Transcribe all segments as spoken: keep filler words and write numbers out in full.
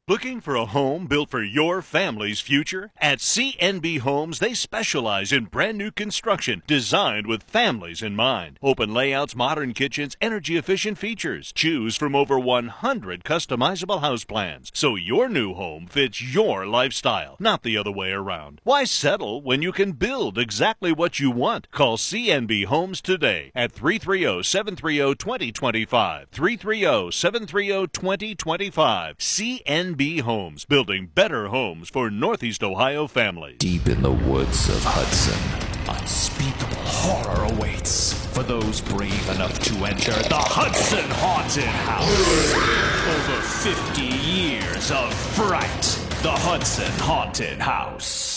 Looking for a home built for your family's future? At C N B Homes, they specialize in brand new construction designed with families in mind. Open layouts, modern kitchens, energy-efficient features. Choose from over one hundred customizable house plans, so your new home fits your lifestyle, not the other way around. Why settle when you can build exactly what you want? Call C N B Homes today at three three zero, seven three zero, two zero two five. three three zero, seven three zero, two zero two five. C N B Homes, building better homes for Northeast Ohio families. Deep in the woods of Hudson, unspeakable horror awaits for those brave enough to enter the Hudson Haunted House. Over fifty years of fright. The Hudson Haunted House.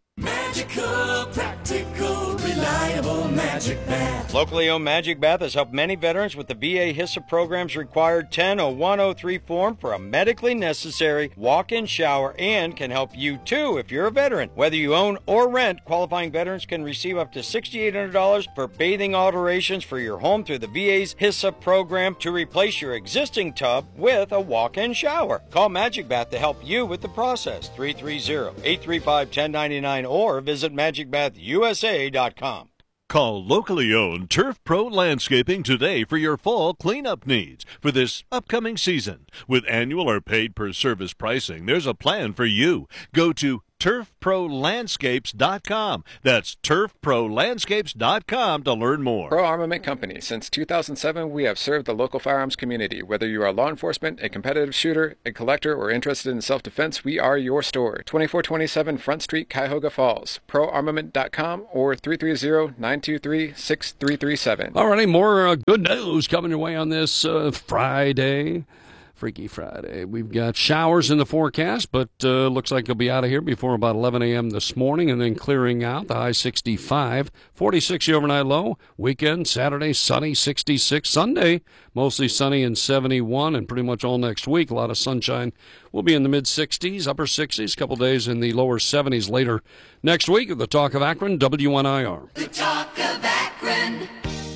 Magical, practical, reliable Magic Bath. Locally owned Magic Bath has helped many veterans with the V A HISA program's required ten oh one oh three form for a medically necessary walk-in shower, and can help you too if you're a veteran. Whether you own or rent, qualifying veterans can receive up to six thousand eight hundred dollars for bathing alterations for your home through the V A's HISA program to replace your existing tub with a walk-in shower. Call Magic Bath to help you with the process. three three zero, eight three five, one oh nine nine or visit magic bath u s a dot com. Call locally owned Turf Pro Landscaping today for your fall cleanup needs for this upcoming season. With annual or paid per service pricing, there's a plan for you. Go to turf pro landscapes dot com. That's turf pro landscapes dot com to learn more. Pro Armament Company. Since two thousand seven, we have served the local firearms community. Whether you are law enforcement, a competitive shooter, a collector, or interested in self-defense, we are your store. twenty-four twenty-seven Front Street, Cuyahoga Falls. pro armament dot com or three three zero, nine two three, six three three seven. All righty, more uh, good news coming your way on this uh, Friday. Freaky Friday. We've got showers in the forecast, but uh, looks like it'll be out of here before about eleven a.m. this morning, and then clearing out. The high sixty-five, forty-six the overnight low. Weekend, Saturday, sunny, sixty-six. Sunday, mostly sunny and seventy-one, and pretty much all next week. A lot of sunshine. We'll be in the mid-sixties, upper sixties, a couple days in the lower seventies later next week. At the Talk of Akron, W N I R. The Talk of Akron.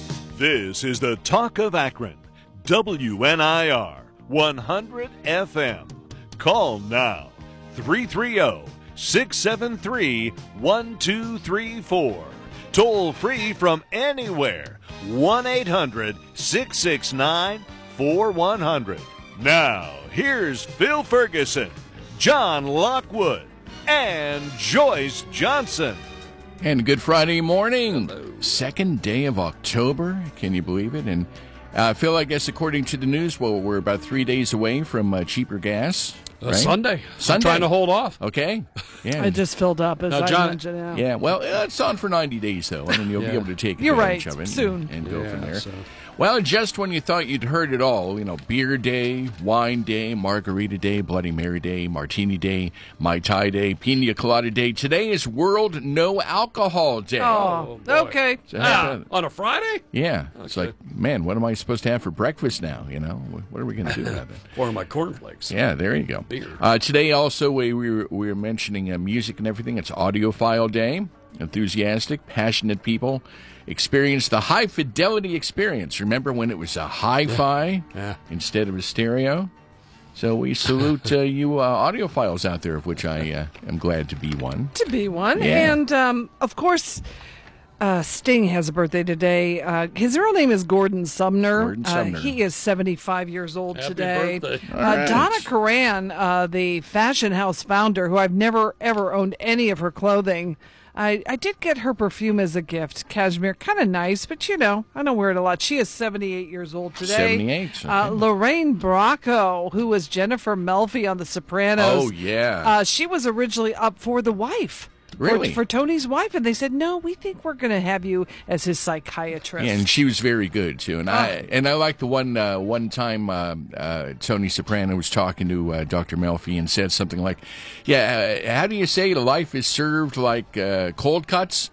This is the Talk of Akron, W N I R. one hundred F M. Call now, three three zero, six seven three, one two three four. Toll free from anywhere, one eight hundred, six six nine, four one zero zero. Now, here's Phil Ferguson, John Lockwood, and Joyce Johnson. And good Friday morning. Hello. Second day of October. Can you believe it? And Uh, Phil, I guess according to the news, well, we're about three days away from uh, cheaper gas. Uh, right? Sunday. Sunday. I'm trying to hold off. Okay. Yeah. I just filled up, as Now, I John- mentioned. Yeah. Yeah, well, uh, it's on for ninety days, though, and then you'll Yeah. be able to take You're advantage right, of it soon. and, and go Yeah, from there. so- Well, just when you thought you'd heard it all, you know, beer day, wine day, margarita day, Bloody Mary day, martini day, Mai Tai day, pina colada day. Today is World No Alcohol Day. Oh, boy. okay. So, Ah, on a Friday? yeah, it's Okay. like, man, what am I supposed to have for breakfast now? You know, what are we going to do about it? Or my cornflakes. Yeah, there you go. Beer. Uh, today also we we were, we were mentioning uh, music and everything. It's Audiophile Day. Enthusiastic, passionate people experience the high fidelity experience. Remember when it was a hi-fi Yeah. instead of a stereo? So we salute uh, you uh, audiophiles out there, of which I uh, am glad to be one. To be one. Yeah. And, um, of course, uh, Sting has a birthday today. Uh, his real name is Gordon Sumner. Gordon Sumner. Uh, he is seventy-five years old Happy today. birthday. Uh, All right. Donna Karan, uh, the fashion house founder, who I've never, ever owned any of her clothing. I, I did get her perfume as a gift, cashmere, kind of nice, but you know, I don't wear it a lot. She is seventy-eight years old today. seventy-eight, okay. Uh, Lorraine Bracco, who was Jennifer Melfi on The Sopranos. Oh, yeah. Uh, she was originally up for the wife. For- Really? For, Tony's wife. And they said, no, we think we're going to have you as his psychiatrist. Yeah, and she was very good too. And I and I like the one uh, one time uh, uh, Tony Soprano was talking to uh, Doctor Melfi and said something like, "Yeah, uh, how do you say life is served like uh, cold cuts?"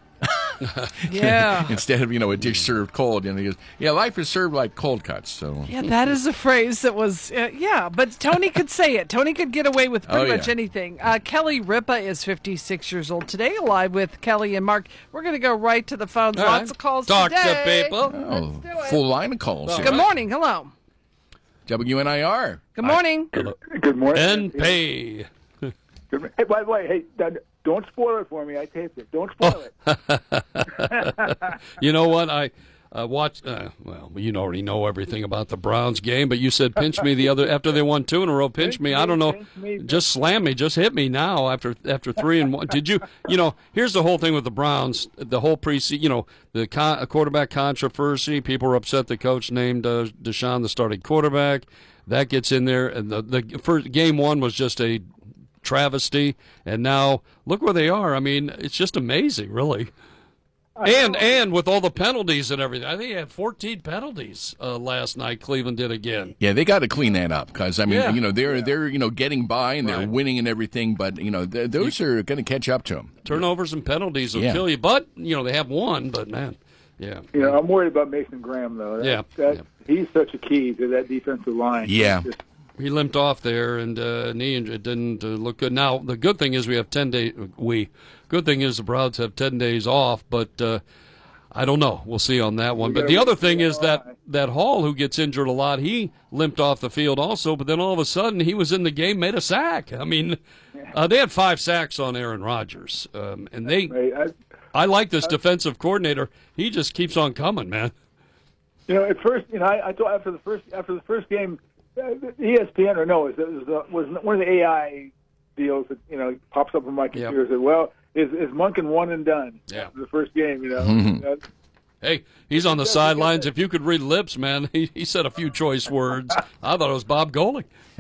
Yeah. Instead of, you know, a dish served cold. And he goes, yeah, life is served like cold cuts. So Yeah, that is a phrase that was, uh, yeah, but Tony could say it. Tony could get away with pretty Oh, much yeah. anything. Uh, Kelly Ripa is fifty-six years old today, alive with Kelly and Mark. We're going to go right to the phones. All Lots right. of calls Talk to today. people. oh, do it. full line of calls. Well, here. Good morning. Hello. W N I R. Good morning. Good morning. And pay. Good, hey, by the way, hey, don't spoil it for me. I taped it. Don't spoil it. You know what? I uh, watched. Uh, well, you already know everything about the Browns game, but you said pinch me the other after they won two in a row. Pinch, pinch me. me. I don't know. Me, just slam me. Just hit me now after after three and one. Did you? You know, here's the whole thing with the Browns. The whole preseason. You know, the con- quarterback controversy. People were upset the coach named uh, Deshaun the starting quarterback. That gets in there, and the the first game one was just a travesty, and now look where they are. I mean, it's just amazing, really. And and with all the penalties and everything, I think they had fourteen penalties uh, last night. Cleveland did again. Yeah, they got to clean that up because I mean, Yeah. you know, they're they're you know getting by and they're Right. winning and everything, but you know, th- those are going to catch up to them. Turnovers and penalties will Yeah. kill you, but you know they have won. But man, yeah, You know, I'm worried about Mason Graham, though. That, Yeah. that, Yeah. He's such a key to that defensive line. Yeah. He's just- he limped off there and uh, knee injury. It didn't uh, look good. Now the good thing is we have ten days. We good thing is the Browns have ten days off, but. Uh, I don't know. We'll see on that one. But the other thing is that, that Hall, who gets injured a lot, he limped off the field also, but then all of a sudden he was in the game, made a sack. I mean, uh, they had five sacks on Aaron Rodgers. Um, and they, I, I like this defensive coordinator. He just keeps on coming, man. You know, at first, you know, I, I thought after the first after the first game, uh, E S P N or no, it was, it was, was one of the A I deals that you know pops up on my computer. Yep. Said, well, is is Monken one and done? Yeah. After the first game, you know. Mhm. Uh, Hey, he's on the sidelines. If you could read lips, man, he, he said a few choice words. I thought it was Bob Golick.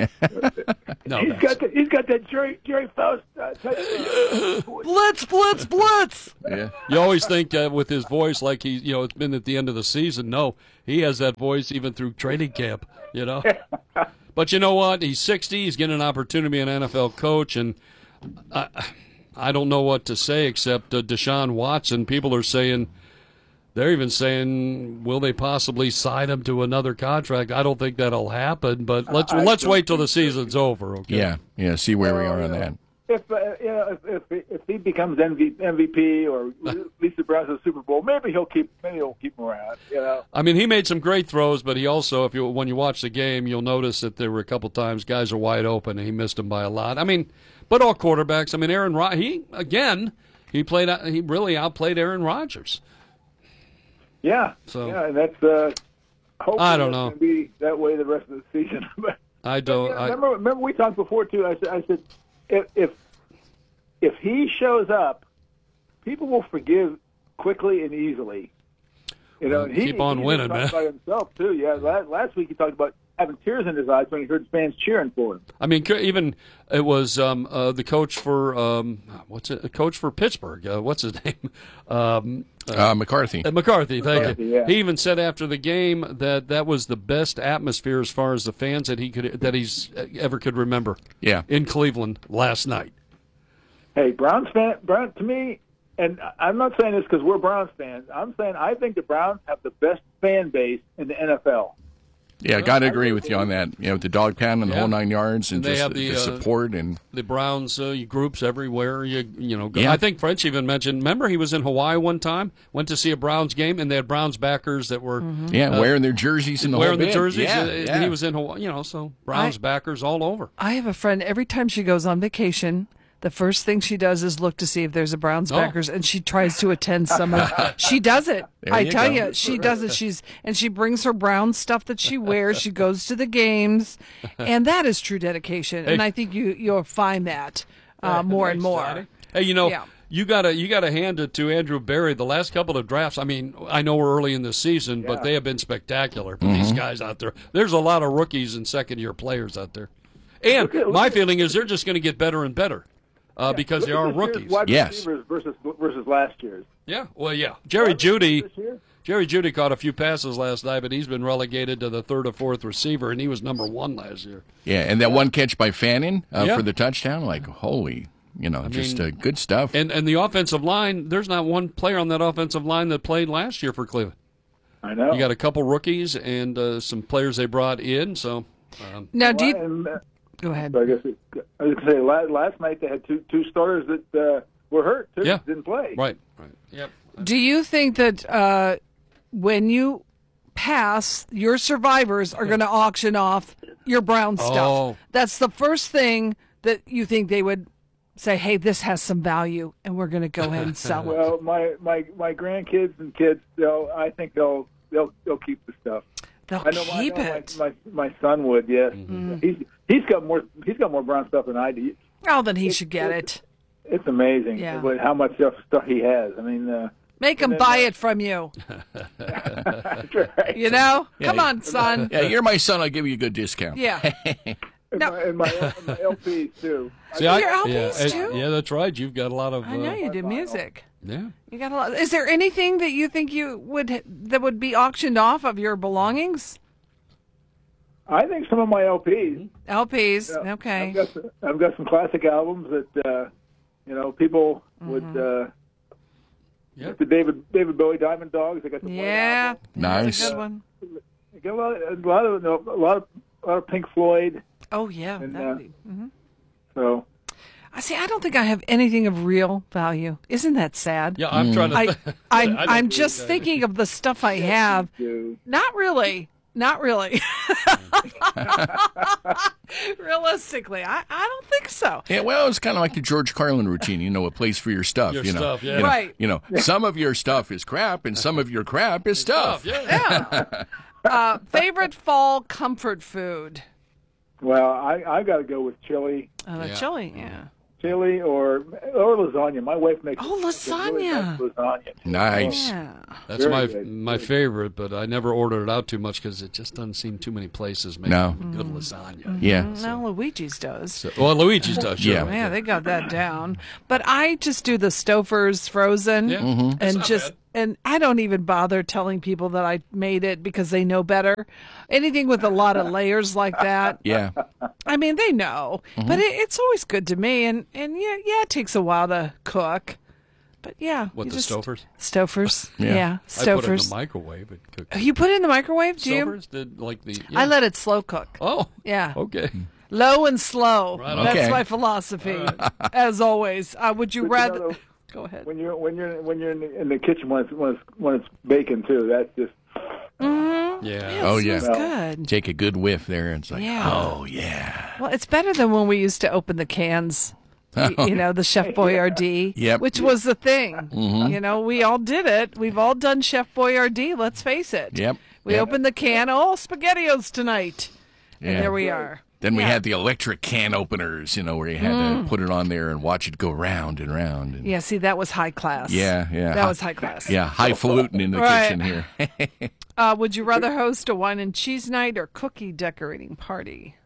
No, he's that's- got the, he's got that Jerry Jerry Faust uh, type of, Blitz, blitz, blitz. Yeah. You always think uh, with his voice like he, you know, it's been at the end of the season. No, he has that voice even through training camp, you know. But you know what? He's sixty. He's getting an opportunity to be an N F L coach, and I, I don't know what to say except uh, Deshaun Watson. People are saying, they're even saying, will they possibly sign him to another contract? I don't think that'll happen, but let's I let's don't wait till the season's over. Okay. Yeah, yeah. See where we are on that. if uh, you know if, if if he becomes M V P or at least the Browns in the Super Bowl, maybe he'll keep maybe he'll keep him around. You know. I mean, he made some great throws, but he also, if you when you watch the game, you'll notice that there were a couple times guys are wide open and he missed them by a lot. I mean, but all quarterbacks. I mean, Aaron Rod- he again he played he really outplayed Aaron Rodgers. Yeah. So- yeah, and that's uh, hopefully I don't that's know. gonna be that way the rest of the season. But I don't. yeah, I, remember remember we talked before too. I said I said if if if he shows up, people will forgive quickly and easily. You know, Well, and he, keep on he winning, talked man. About himself too. Yeah, last, last week he talked about having tears in his eyes when he heard fans cheering for him. I mean, co- even it was um, uh, the coach for um, what's it? A coach for Pittsburgh. Uh, what's his name? Um, Uh, McCarthy. Uh, McCarthy, thank McCarthy, you. yeah. He even said after the game that that was the best atmosphere as far as the fans that he could that he's ever could remember. Yeah. in Cleveland last night. Hey, Browns fan, Brown to me, and I'm not saying this because we're Browns fans. I'm saying I think the Browns have the best fan base in the N F L. Yeah, got to agree with you on that. You know, with the dog pound and the Yeah. whole nine yards, and, And they just have the, the, the uh, support and The Browns uh, groups everywhere. You you know, go- Yeah. I think French even mentioned. Remember, he was in Hawaii one time, went to see a Browns game, and they had Browns backers that were yeah, uh, wearing their jerseys and the wearing whole the bit. jerseys. Yeah, uh, yeah. He was in Hawaii, you know, so Browns I- backers all over. I have a friend, every time she goes on vacation, the first thing she does is look to see if there's a Browns Oh. backers, and she tries to attend some of She does it. There I you tell go. you, she does it. She's and she brings her brown stuff that she wears. She goes to the games, and that is true dedication. And Hey. I think you you'll find that uh, more and more. Hey, you know, Yeah. you gotta you gotta hand it to Andrew Berry. The last couple of drafts. I mean, I know we're early in the season, but they have been spectacular for these guys out there. There's a lot of rookies and second year players out there, and Look at- look my at- feeling is they're just going to get better and better uh, because Look they at are this year's rookies. Wide Yes. receivers versus versus last year's. Yeah, well, yeah. Jerry Judy. This year? Jerry Judy caught a few passes last night, but he's been relegated to the third or fourth receiver, and he was number one last year. yeah, and that one catch by Fannin uh, Yeah. for the touchdown, like holy, you know, just mean- uh, good stuff. And and the offensive line, there's not one player on that offensive line that played last year for Cleveland. I know. You got a couple rookies and uh, some players they brought in. So um, Now, do you, And, uh, go ahead. so I guess it, I was going to say last, last night they had two two starters that uh, were hurt too. Yeah. Didn't play. right, right, yep. Do you think that uh, when you pass, your survivors are going to auction off your brown stuff. Oh. That's the first thing that you think they would say, hey, this has some value, and we're going to go ahead and sell it. Well, my, my, my grandkids and kids, they'll, I think they'll they'll they'll keep the stuff. They'll I know, keep I know it. My, my my son would, yes. Mm-hmm. He's he's got more he's got more brown stuff than I do. Oh, then he should get it. It's amazing Yeah. what, how much stuff, stuff he has. I mean, uh, Make him then, buy uh, it from you. that's right. You know? Yeah, Come yeah. on, son. Yeah, you're my son. I'll give you a good discount. Yeah. And, No. my, and, my, and my L Ps too. See, I, Your L Ps yeah, too? yeah, that's right. You've got a lot of. I know Uh, you do music. yeah. You got a lot. Is there anything that you think you would that would be auctioned off of your belongings? I think some of my L Ps. L Ps. Yeah, Okay. I've got, some, I've got some classic albums that uh, you know people would. Uh, Yeah. The David David Bowie Diamond Dogs. I got the White Yeah. Album. That's Nice. a good one. I got a lot, a lot of a lot of a lot of Pink Floyd. Oh yeah. And, that uh, would be. Mhm. So I see. I don't think I have anything of real value. Isn't that sad? Yeah, I'm trying to. I, I I don't I'm think just I- thinking of the stuff I have. dude. Not really. Not really. Realistically, I, I don't think so. Yeah, well, it's kind of like the George Carlin routine, you know, a place for your stuff. Your you know, stuff, yeah. You know, Right. You know, some of your stuff is crap, and some of your crap is stuff. Yeah. Yeah. Uh, favorite fall comfort food? Well, I I got to go with chili, Uh, the Yeah. chili. Yeah. chili or or lasagna. My wife makes Oh, makes really lasagna. nice lasagna. Nice. Yeah. That's Very my good. my favorite, but I never ordered it out too much because it just doesn't seem too many places make No. good lasagna. Yeah. No, Luigi's does. So, well, Luigi's does. Sure. Yeah. Yeah, they got that down. But I just do the Stouffer's frozen, Yeah. Mm-hmm. That's and not just bad. and I don't even bother telling people that I made it because they know better. Anything with a lot of layers like that, Yeah. I mean, they know. Mm-hmm. But it, it's always good to me, and and yeah, yeah, it takes a while to cook. But yeah, What, you the just- Stouffer's? Stouffer's, Yeah. yeah, I put it in Stouffer's. the microwave and cook. You put it in the microwave, do you? Stouffer's did like the. Yeah. I let it slow cook. Oh. Yeah. Okay. Low and slow. Right on. That's Okay. my philosophy. As always, uh, would you But, you rather? know, Go ahead. When you're when you're when you're in the, in the kitchen when it's when it's when it's baking too, that's just Mm-hmm. Yeah. Oh, it yeah. smells good. Take a good whiff there, and it's like, Yeah. oh, yeah. Well, it's better than when we used to open the cans. y- You know, the Chef Boyardee, Yep. which was the thing. You know, we all did it. We've all done Chef Boyardee. Let's face it. Yep. We Yep. opened the can. Oh, SpaghettiOs tonight, and Yeah. there we are. Then we Yeah. Mm. had the electric can openers, you know, where you had to put it on there and watch it go round and round. And Yeah, see, that was high class. yeah, yeah. That Hi- was high class. Yeah, highfalutin in the Right. kitchen here. Uh, would you rather host a wine and cheese night or cookie decorating party?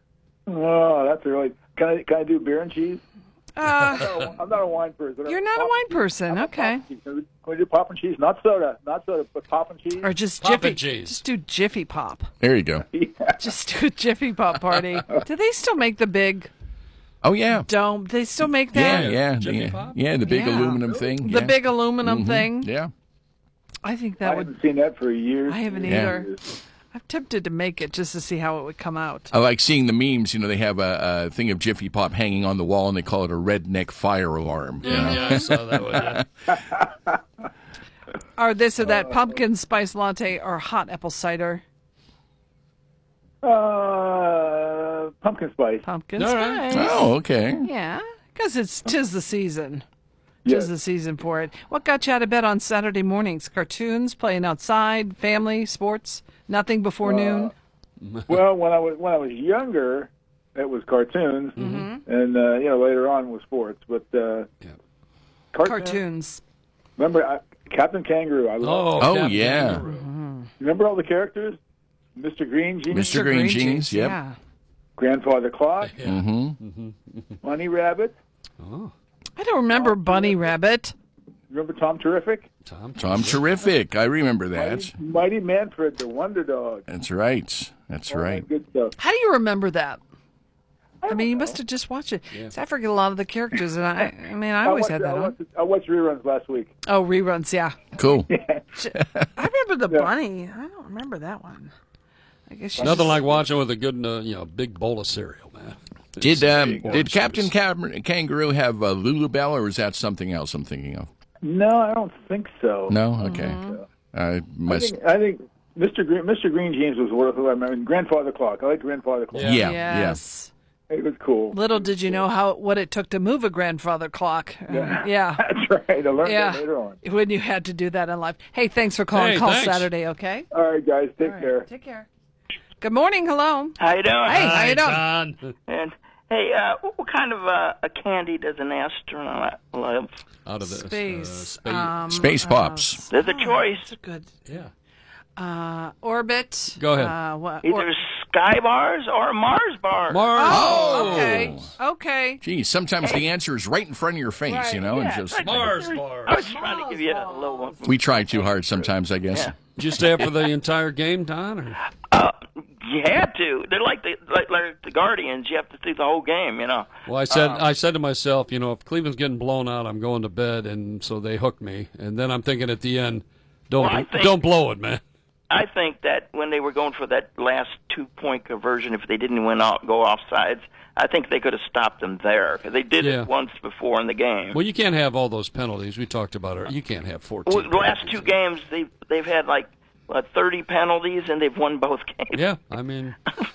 oh, that's really. Can I can I do beer and cheese? Uh, No, I'm not a wine person. you're not a Pop wine and cheese. person, How about okay. pop and cheese? Can we do pop and cheese? Not soda, not soda, but pop and cheese. Or just Pop Jiffy. and cheese. Just do Jiffy Pop. There you go. Just do a Jiffy Pop party. Do they still make the big Oh, yeah. dome? They still make Yeah, that? yeah. Jiffy yeah. Pop? Yeah, the big Yeah. aluminum thing. The yeah. big aluminum Mhm. thing? Yeah. I think I that would. haven't seen that for years. I haven't Yeah. either. I'm tempted to make it just to see how it would come out. I like seeing the memes. You know, they have a, a thing of Jiffy Pop hanging on the wall, and they call it a redneck fire alarm. you know? Yeah, I saw that one. Yeah. Or this or that pumpkin spice latte or hot apple cider. Uh, pumpkin spice. Pumpkin All right. spice. Oh, okay. Yeah, because it's tis the season. Yes. Tis the season for it. What got you out of bed on Saturday mornings? Cartoons, playing outside, family, sports, nothing before noon. Well, when I was when I was younger, it was cartoons, Mm-hmm. and uh, you know later on was sports. But uh, Yeah. cartoons. Cartoons. Remember I, Captain Kangaroo? I love. Oh, Oh, Captain yeah. Kangaroo. Remember all the characters? Mister Green Jeans, Mister Green Jeans, yep. Yeah. Grandfather Clock, Yeah. Mm-hmm. Bunny Rabbit. Oh, I don't remember Bunny Rabbit. Remember Tom Terrific? Tom. Tom Terrific. I remember that. Mighty, Mighty Manfred, the Wonder Dog. That's right. That's All that right. Good stuff. How do you remember that? I mean, you must have just watched it. Yeah. 'Cause I forget a lot of the characters, and I, I mean, I always watched, had that I on. watched, I watched reruns last week. Oh, reruns, yeah. Cool. I remember the Yeah. bunny. I don't remember that one. I guess you Nothing just- like watching with a good, uh, you know, big bowl of cereal, man. Did um, Big did orange Captain juice. Cam- Kangaroo have uh, Lulubelle, or is that something else I'm thinking of? No, I don't think so. No? Okay. Mm-hmm. I I must. think, I think Mister Green, Mister Green Jeans was who I remember. Grandfather Clock. I like Grandfather Clock. Yeah, yeah. Yes. It was cool. Little did you know how what it took to move a grandfather clock. Uh, Yeah. yeah. That's right. I learned Yeah. that later on. When you had to do that in life. Hey, thanks for calling. Hey, Call thanks. Saturday, okay? All right, guys. Take All right, care. Take care. Good morning. Hello. How you doing? Hey, how you doing? Don. And hey, uh, what what kind of uh, a candy does an astronaut love? Out of this. Space. Uh, space. Um, Space Pops. There's a choice. That's a good. yeah. Uh, orbit. Go ahead. Uh, what, Either or- Sky bars or Mars bars. Mars. oh, okay. Okay. Geez, sometimes the answer is right in front of your face, Right, you know, yeah, and just right. Mars I bars. was trying to give you a little one. we try too hard sometimes, I guess. Yeah. Did you stay up for the entire game, Don? Or? Uh, you had to. They're like the like, like the Guardians. You have to see the whole game. You know. Well, I said Um, I said to myself, you know, if Cleveland's getting blown out, I'm going to bed, and so they hooked me. And then I'm thinking at the end, don't Well, I think- don't blow it, man. I think that when they were going for that last two-point conversion, if they didn't win out, go offsides, I think they could have stopped them there because they did Yeah. it once before in the game. Well, you can't have all those penalties we talked about. It. You can't have fourteen. Well, the last penalties. two games, they they've had like what, thirty penalties, and they've won both games. Yeah, I mean,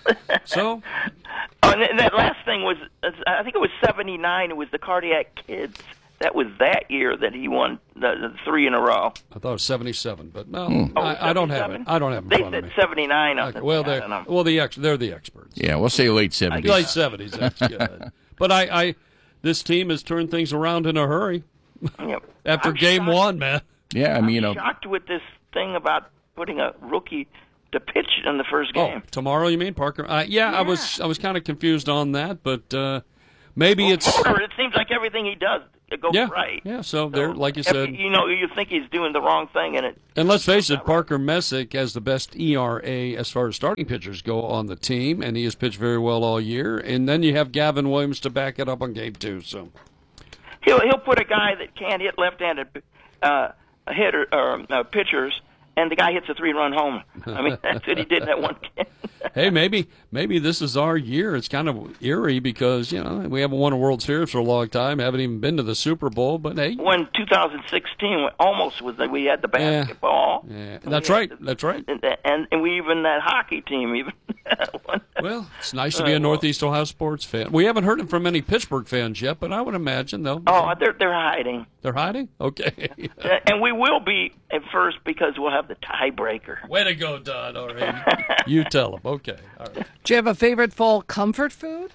so Oh, and that- that last thing was, I think it was seventy-nine. It was the Cardiac Kids. That was that year that he won the, the three in a row. I thought it was seventy-seven, but no, Oh, I, I don't have it. seventy-seven? I don't have it in They front of said me. seventy-nine. on Okay, the- well, I they're don't know. well the ex, they're the experts. Yeah, we'll say late seventies. Late seventies. That's good. But I, I, this team has turned things around in a hurry Yep. after I'm game shocked- one, man. Yeah, I mean, you know, shocked with this thing about putting a rookie to pitch in the first game. Oh, tomorrow you mean Parker? Uh, yeah, I was I was kind of confused on that, but uh, maybe it's Porter, it seems like everything he does it goes yeah, right. yeah. So they're like you Every- said, you know, you think he's doing the wrong thing, and it. and let's face it, Parker Messick has the best E R A as far as starting pitchers go on the team, and he has pitched very well all year. And then you have Gavin Williams to back it up on game two. So He'll he'll put a guy that can't hit left-handed uh, hitter or uh, pitchers, and the guy hits a three-run homer. I mean, that's what he did in that one game. hey, maybe maybe this is our year. It's kind of eerie because you know we haven't won a World Series for a long time, haven't even been to the Super Bowl. But hey, When two thousand sixteen almost was that we had the Yeah. basketball. yeah, We that's had right, the- that's right. And, and and we even that hockey team even. won. Well, it's nice to be a Northeast Ohio sports fan. We haven't heard from any Pittsburgh fans yet, but I would imagine they'll. Oh, they're they're hiding, They're hiding? Okay. Uh, and we will be at first because we'll have the tiebreaker. Way to go, Don. All right. You tell them. Okay. All right. Do you have a favorite fall comfort food?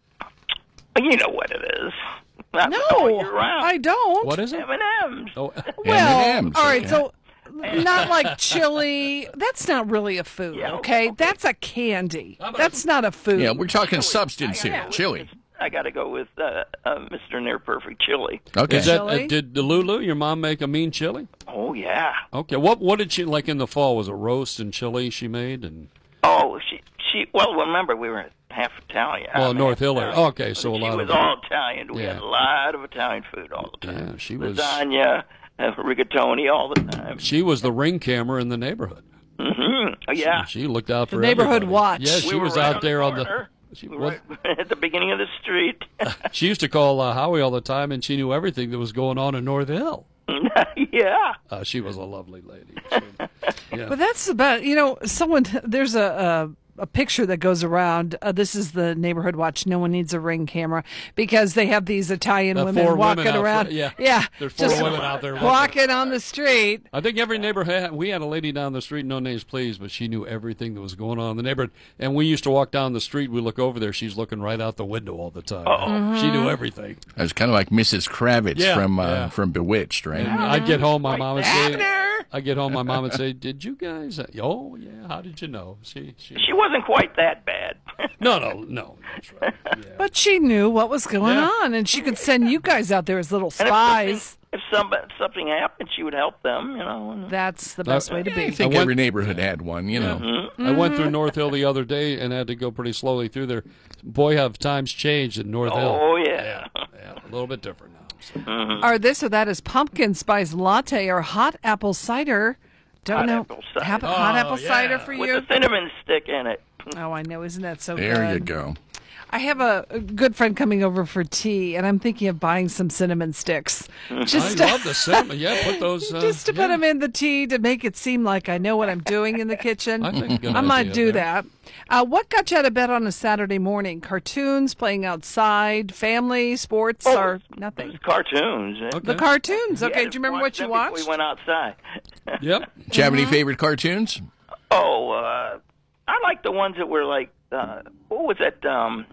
You know what it is. Not No, all year round. I don't. What is it? M and M's. Oh, Well, M and M's, all right, okay. so not like chili. That's not really a food, Yeah, okay? okay. That's a candy. about- That's not a food. yeah, we're talking substance I here. gotta go Chili. with- I got to go with uh, uh, Mister Near Perfect Chili. Okay. is that, Chili? uh, did Lulu, your mom, make a mean chili? Oh yeah. Okay. What What did she like in the fall? Was it roast and chili she made? And Oh, she she. Well, remember we were half Italian. Well, I mean, North Hill area. Italian. Okay, so a she lot was of it. all Italian. We Yeah. had a lot of Italian food all the time. Yeah, she was- lasagna, uh, rigatoni all the time. she was the ring camera in the neighborhood. hmm Yeah. She looked out for The neighborhood everybody. watch. Yeah, she We were was right out on there the on the. corner. She, We what, were right at the beginning of the street. she used to call uh, Howie all the time, and she knew everything that was going on in North Hill. yeah. Uh, she was a lovely lady. She- yeah. But that's about, you know, someone, there's a, a, a picture that goes around. Uh, this is the neighborhood watch. No one needs a ring camera because they have these Italian The women four walking women out around. front, yeah. Yeah. There's four just women out there walking. walking on the street. I think every neighborhood had, we had a lady down the street, no names please, but she knew everything that was going on in the neighborhood. And we used to walk down the street, we look over there, she's looking right out the window all the time. Uh-oh. She knew everything. It was kind of like Missus Kravitz Yeah, from uh, yeah. from Bewitched, right? And I'd get home, my mom would say, Abner! I get home, my mom would say, "Did you guys? Uh, oh yeah, how did you know?" She, she, She wasn't quite that bad. no, no, no. That's right. Yeah. But she knew what was going Yeah. on, and she could send you guys out there as little And if spies. something, if somebody, something happened, she would help them, you know. and- That's the best way to I be. think I went- every neighborhood had one, you know. I went through North Hill the other day and had to go pretty slowly through there. Boy, have times changed in North Hill. Oh, yeah. yeah, a little bit different now. So. Or this or that is pumpkin spice latte or hot apple cider. Don't Hot know. apple cider. Hap- hot Oh, apple yeah. cider for With you? a cinnamon stick in it. Oh, I know. Isn't that so There good? you go. I have a, a good friend coming over for tea, and I'm thinking of buying some cinnamon sticks. Just I love the cinnamon. Yeah, put those. Uh, just to yeah. put them in the tea to make it seem like I know what I'm doing in the kitchen. I think a good I might idea do there. that. Uh, what got you out of bed on a Saturday morning? Cartoons, playing outside, family, sports, Oh, or nothing? Cartoons. Okay. The cartoons. You Okay, had do you to remember watch what you them before watched? We went outside. Yep. Do you have Mm-hmm. any favorite cartoons? Oh, uh, I like the ones that were like, uh, what was that? Um,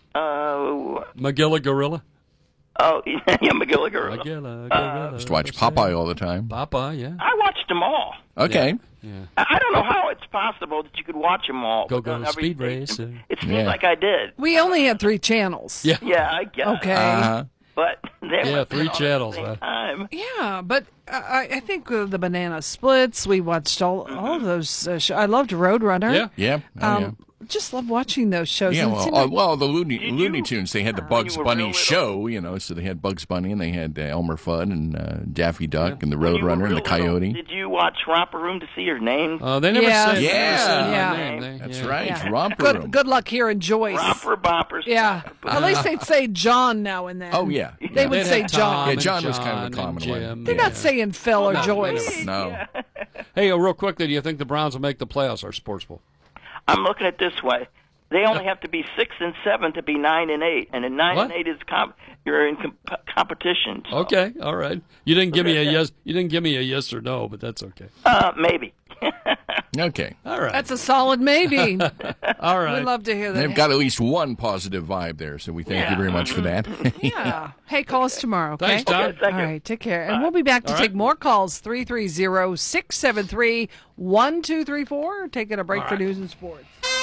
uh, Magilla Gorilla. oh, yeah, McGilligan. Gorilla. Magilla Gorilla. Just watch Popeye all the time. Popeye, yeah. I watched them all. Okay. Yeah. I I don't know how it's possible that you could watch them all. Go, but go, on every Speed station. Racer. It seems Yeah. like I did. We only had three channels. Yeah. Yeah, I guess. Okay. Uh-huh. But they Yeah, were three on at the channels, same huh? time. Yeah, but uh, I, I think uh, the Banana Splits. We watched all all of those. Uh, sh- I loved Roadrunner. Yeah. Yeah. Oh, Um, just love watching those shows. yeah. and it Yeah, seemed well, uh, like- well, the Looney, Did Looney you- Tunes, they had the uh, Bugs you were Bunny real little. show, you know, so they had Bugs Bunny and they had uh, Elmer Fudd and uh, Daffy Duck and the When you were Roadrunner and the real little, Coyote. Did you watch Romper Room to see your name? Uh, they never Yeah. said, Yeah. never said Yeah. my name. They- That's yeah. right. Yeah. Romper good, Room. good luck hearing Joyce. Romper Boppers. Yeah, at least they'd say John now and then. Oh, yeah. They Yeah. would They'd say have John. Tom Yeah, and John was kind of a and common one. Jim. They're Yeah. not saying Phil or Well, Joyce. No. Hey, uh, real quickly, do you think the Browns will make the playoffs, our sports bowl? I'm looking at it this way. They only have to be six and seven to be nine and eight, and in nine What? and eight is comp- you're in comp- competition. So, Okay, all right. You didn't give me a yes. You didn't give me a yes or no, but that's okay. Uh, maybe. Okay. All right. That's a solid maybe. all right. We love to hear that. They've got at least one positive vibe there, so we thank you Yeah. very much for that. Yeah. Hey, call us tomorrow, okay? Thanks, Don. Okay, thank All you. right, take care. And we'll be back to All take right. more calls, three three zero, six seven three, one two three four. Taking a break for news and sports.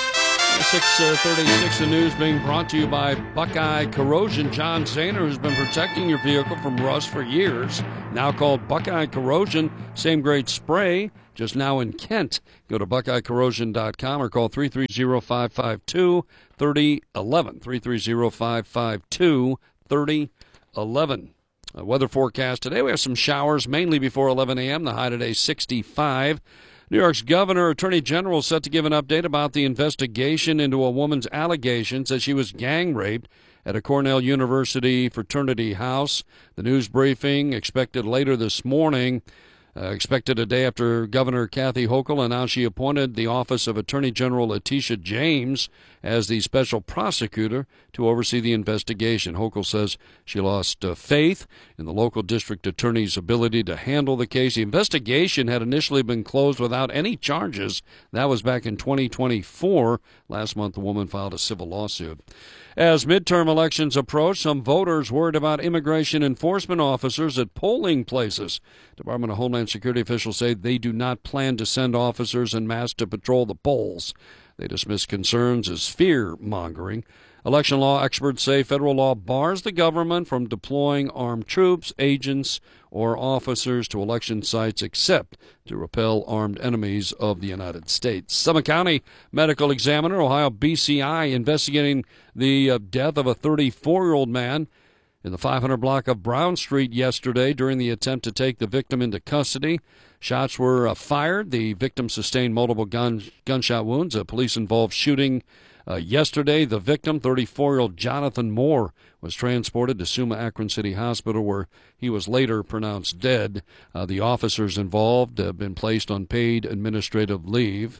six thirty-six, the news being brought to you by Buckeye Corrosion. John Zahner, who's been protecting your vehicle from rust for years, now called Buckeye Corrosion. Same grade spray, just now in Kent. Go to buckeye corrosion dot com or call three three zero, five five two, three oh one one, three three zero, five five two, three oh one one. Uh, weather forecast today, we have some showers, mainly before eleven a.m., the high today sixty-five. New York's Governor Attorney General set to give an update about the investigation into a woman's allegations that she was gang raped at a Cornell University fraternity house. The news briefing expected later this morning. Uh, expected a day after Governor Kathy Hochul announced she appointed the office of Attorney General Letitia James as the special prosecutor to oversee the investigation. Hochul says she lost uh, faith in the local district attorney's ability to handle the case. The investigation had initially been closed without any charges. That was back in twenty twenty-four. Last month, the woman filed a civil lawsuit. As midterm elections approach, some voters worried about immigration enforcement officers at polling places. Department of Homeland Security officials say they do not plan to send officers en masse to patrol the polls. They dismiss concerns as fear-mongering. Election law experts say federal law bars the government from deploying armed troops, agents, or officers to election sites except to repel armed enemies of the United States. Summit County Medical Examiner, Ohio B C I, investigating the uh, death of a thirty-four-year-old man in the five hundred block of Brown Street yesterday during the attempt to take the victim into custody. Shots were uh, fired. The victim sustained multiple gun, gunshot wounds. A police-involved shooting uh, yesterday. The victim, thirty-four-year-old Jonathan Moore, was transported to Suma Akron City Hospital, where he was later pronounced dead. Uh, the officers involved have been placed on paid administrative leave.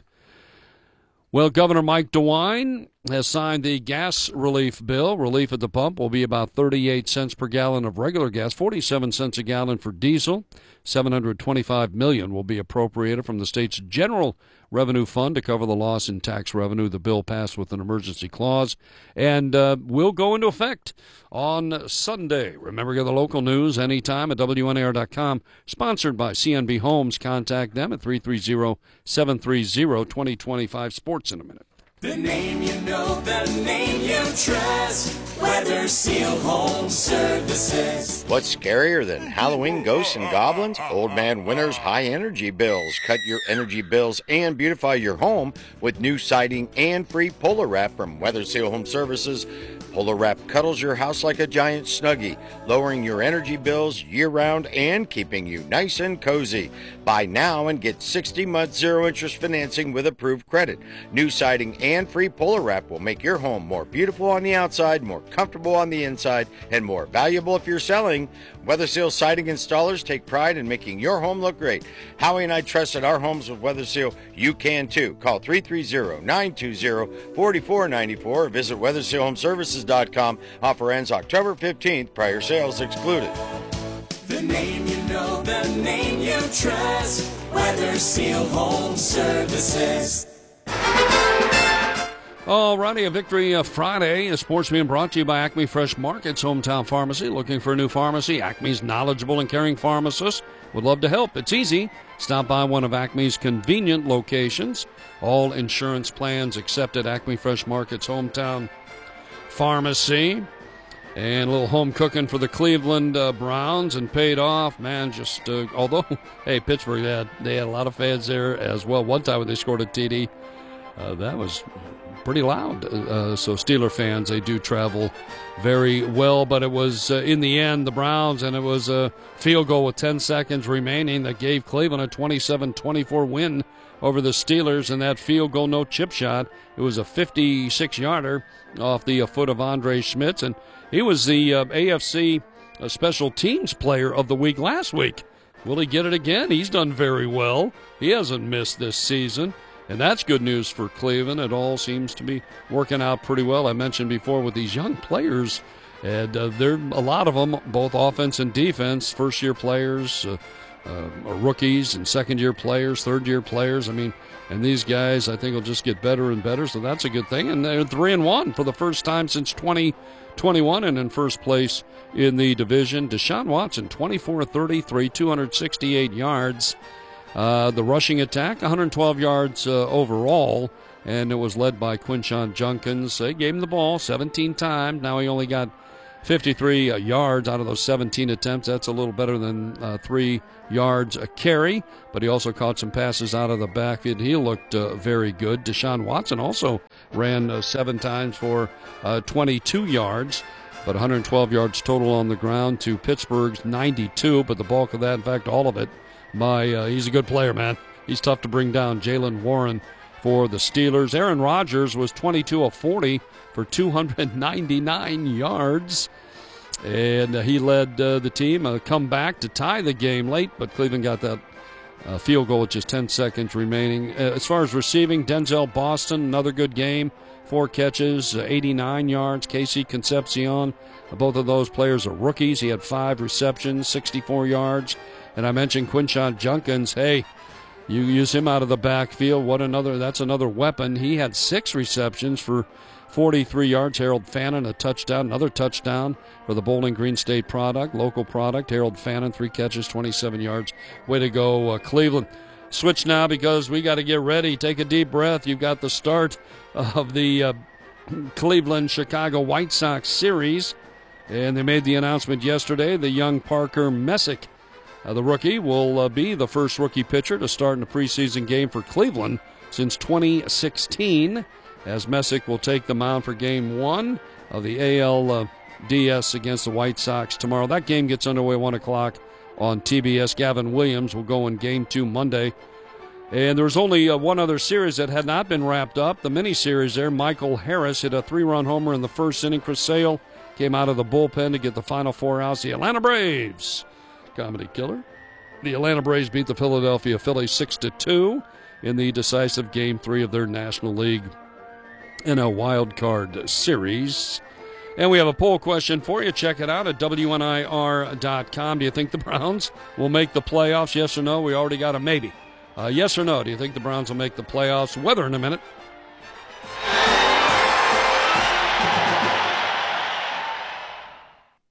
Well, Governor Mike DeWine has signed the gas relief bill. Relief at the pump will be about thirty-eight cents per gallon of regular gas, forty-seven cents a gallon for diesel. seven hundred twenty-five million dollars will be appropriated from the state's general revenue fund to cover the loss in tax revenue. The bill passed with an emergency clause and uh, will go into effect on Sunday. Remember, get the local news anytime at W N A R dot com. Sponsored by C N B Homes. Contact them at three three zero, seven three zero, two zero two five. Sports in a minute. The name you know, the name you trust. Weather Seal Home Services. What's scarier than Halloween ghosts and goblins? Old Man Winter's high energy bills. Cut your energy bills and beautify your home with new siding and free Polar Wrap from Weather Seal Home Services. Polar Wrap cuddles your house like a giant Snuggie, lowering your energy bills year-round and keeping you nice and cozy. Buy now and get sixty month zero-interest financing with approved credit. New siding and free Polar Wrap will make your home more beautiful on the outside, more comfortable on the inside, and more valuable if you're selling. WeatherSeal siding installers take pride in making your home look great. Howie and I trusted our homes with WeatherSeal. You can too. Call three three zero, nine two zero, four four nine four or visit weather seal home services dot com. Offer ends October fifteenth. Prior sales excluded. The name you know, the name you trust. WeatherSeal Home Services. Alrighty, a Victory uh, Friday. A sports being brought to you by Acme Fresh Markets, Hometown Pharmacy. Looking for a new pharmacy? Acme's knowledgeable and caring pharmacists would love to help. It's easy. Stop by one of Acme's convenient locations. All insurance plans accepted. Acme Fresh Markets, Hometown Pharmacy. And a little home cooking for the Cleveland uh, Browns and paid off. Man, just, uh, although, hey, Pittsburgh, they had, they had a lot of fans there as well. One time when they scored a T D, uh, that was pretty loud. Uh, so Steeler fans, they do travel very well. But it was, uh, in the end, the Browns, and it was a field goal with ten seconds remaining that gave Cleveland a twenty-seven twenty-four win over the Steelers. And that field goal, no chip shot. It was a fifty-six yarder off the uh, foot of Andre Schmitz. And he was the uh, A F C uh, Special Teams Player of the Week last week. Will he get it again? He's done very well. He hasn't missed this season. And that's good news for Cleveland. It all seems to be working out pretty well. I mentioned before with these young players, and uh, there are a lot of them, both offense and defense, first-year players, uh, uh, rookies and second-year players, third-year players. I mean, and these guys, I think, will just get better and better, so that's a good thing. And they're three and one for the first time since twenty twenty-one and in first place in the division. Deshaun Watson, twenty-four thirty-three, two hundred sixty-eight yards. Uh, the rushing attack, one hundred twelve yards uh, overall, and it was led by Quinshon Judkins. They gave him the ball seventeen times. Now he only got fifty-three uh, yards out of those seventeen attempts. That's a little better than uh, three yards a carry, but he also caught some passes out of the backfield. He looked uh, very good. Deshaun Watson also ran uh, seven times for uh, twenty-two yards, but one hundred twelve yards total on the ground to Pittsburgh's ninety-two, but the bulk of that, in fact, all of it, My, uh, he's a good player, man. He's tough to bring down. Jaylen Warren for the Steelers. Aaron Rodgers was twenty-two of forty for two hundred ninety-nine yards. And uh, he led uh, the team. A comeback to tie the game late, but Cleveland got that uh, field goal with just ten seconds remaining. Uh, as far as receiving, Denzel Boston, another good game. Four catches, uh, eighty-nine yards. Casey Concepcion, uh, both of those players are rookies. He had five receptions, sixty-four yards. And I mentioned Quinshon Judkins. Hey, you use him out of the backfield. What another, that's another weapon. He had six receptions for forty-three yards. Harold Fannin, a touchdown, another touchdown for the Bowling Green State product, local product. Harold Fannin, three catches, twenty-seven yards. Way to go, uh, Cleveland. Switch now because we got to get ready. Take a deep breath. You've got the start of the uh, Cleveland-Chicago White Sox series. And they made the announcement yesterday. The young Parker Messick, Uh, the rookie, will uh, be the first rookie pitcher to start in a preseason game for Cleveland since twenty sixteen, as Messick will take the mound for game one of the A L D S against the White Sox tomorrow. That game gets underway at one o'clock on T B S. Gavin Williams will go in game two Monday. And there's only uh, one other series that had not been wrapped up, the mini-series there. Michael Harris hit a three-run homer in the first inning. Chris Sale came out of the bullpen to get the final four outs. The Atlanta Braves, comedy killer. The Atlanta Braves beat the Philadelphia Phillies six to two in the decisive Game three of their National League in a wild card series. And we have a poll question for you. Check it out at W N I R dot com. Do you think the Browns will make the playoffs? Yes or no? We already got a maybe. Uh, yes or no? Do you think the Browns will make the playoffs? Weather in a minute.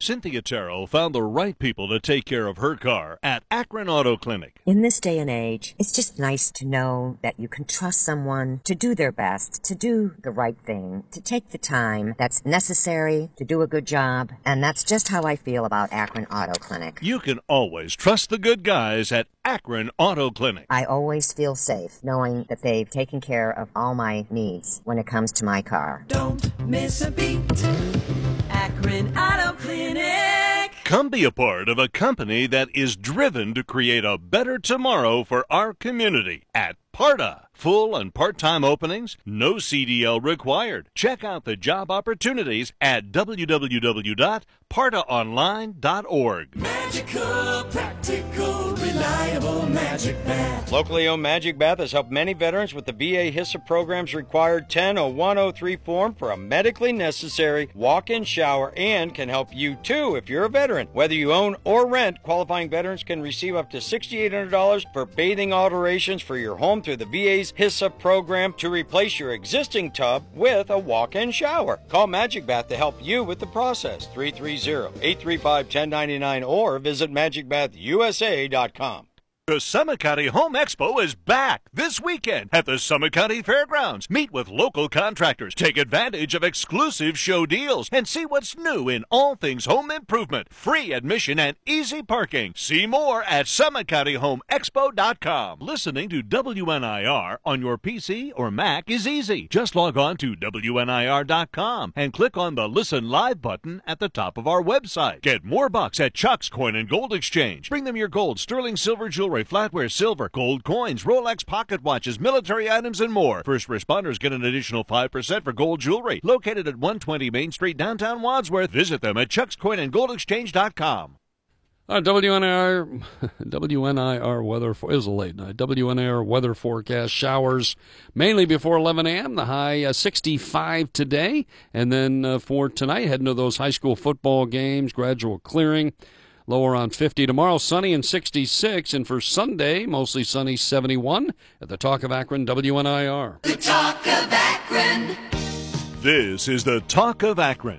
Cynthia Terrell found the right people to take care of her car at Akron Auto Clinic. In this day and age, it's just nice to know that you can trust someone to do their best, to do the right thing, to take the time that's necessary to do a good job, and that's just how I feel about Akron Auto Clinic. You can always trust the good guys at Akron Auto Clinic. I always feel safe knowing that they've taken care of all my needs when it comes to my car. Don't miss a beat. Akron Auto Clinic. Come be a part of a company that is driven to create a better tomorrow for our community at PARTA. Full and part-time openings, no C D L required. Check out the job opportunities at w w w dot parta online dot org. Magical, practical, reliable Magic Bath. Locally owned Magic Bath has helped many veterans with the V A HISA program's required ten oh one oh three form for a medically necessary walk-in shower, and can help you too if you're a veteran. Whether you own or rent, qualifying veterans can receive up to six thousand eight hundred dollars for bathing alterations for your home through the V A's HISA program to replace your existing tub with a walk-in shower. Call Magic Bath to help you with the process. three three zero, eight three five, one oh nine nine or visit magic bath u s a dot com. The Summit County Home Expo is back this weekend at the Summit County Fairgrounds. Meet with local contractors, take advantage of exclusive show deals, and see what's new in all things home improvement. Free admission and easy parking. See more at summit county home expo dot com. Listening to W N I R on your P C or Mac is easy. Just log on to W N I R dot com and click on the Listen Live button at the top of our website. Get more bucks at Chuck's Coin and Gold Exchange. Bring them your gold, sterling silver jewelry, flatware, silver, gold coins, Rolex pocket watches, military items, and more. First responders get an additional five percent for gold jewelry. Located at one twenty Main Street, downtown Wadsworth. Visit them at chucks coin and gold exchange dot com. Uh, W N I R, W N I R weather, for, it was a late night. W N I R weather forecast, showers mainly before eleven a.m., the high uh, sixty-five today. And then uh, for tonight, heading to those high school football games, gradual clearing. Low around fifty tomorrow, sunny and sixty-six. And for Sunday, mostly sunny, seventy-one. At the Talk of Akron, W N I R. The Talk of Akron. This is the Talk of Akron,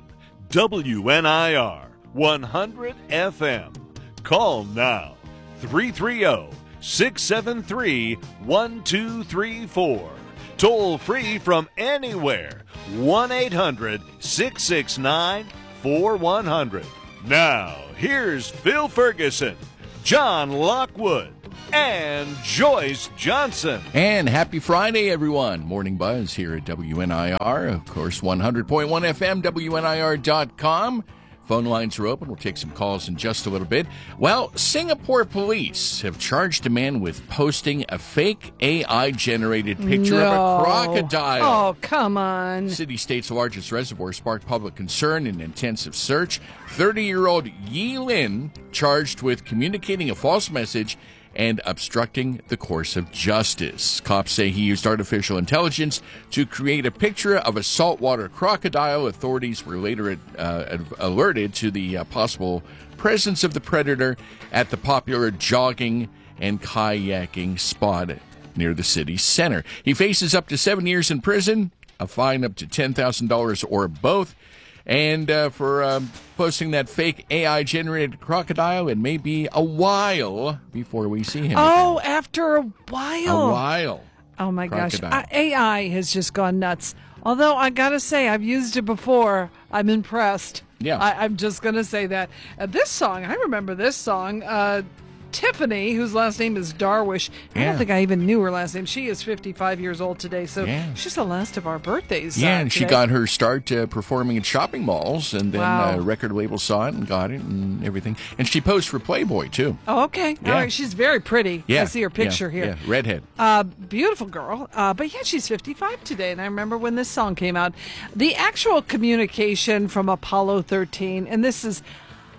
W N I R, one hundred F M. Call now, three three zero, six seven three, one two three four. Toll free from anywhere, one eight hundred, six six nine, four one zero zero. Now, here's Phil Ferguson, John Lockwood, and Joyce Johnson. And happy Friday, everyone. Morning Buzz here at W N I R. Of course, one hundred point one F M, W N I R dot com. Phone lines are open. We'll take some calls in just a little bit. Well, Singapore police have charged a man with posting a fake A I-generated picture no. of a crocodile. Oh, come on. City-state's largest reservoir sparked public concern and intensive search. thirty-year-old Yi Lin charged with communicating a false message and obstructing the course of justice. Cops say he used artificial intelligence to create a picture of a saltwater crocodile. Authorities were later uh, alerted to the uh, possible presence of the predator at the popular jogging and kayaking spot near the city center. He faces up to seven years in prison, a fine up to ten thousand dollars or both. And uh, for um, posting that fake A I-generated crocodile, it may be a while before we see him Oh, again. after a while. A while. Oh, my Crocodile. gosh. Uh, A I has just gone nuts. Although, I got to say, I've used it before. I'm impressed. Yeah. I, I'm just going to say that. Uh, this song, I remember this song. Uh, Tiffany, whose last name is Darwish. I Yeah. don't think I even knew her last name. She is fifty-five years old today, so Yeah. she's the last of our birthdays. Yeah, uh, and she today. got her start uh, performing in shopping malls, and then Wow. uh, record label saw it and got it and everything. And she posed for Playboy, too. Oh, okay. Yeah. All right. She's very pretty. Yeah. I see her picture yeah, here. Yeah, redhead. Uh, beautiful girl. Uh, but yeah, she's fifty-five today. And I remember when this song came out. The actual communication from Apollo thirteen, and this is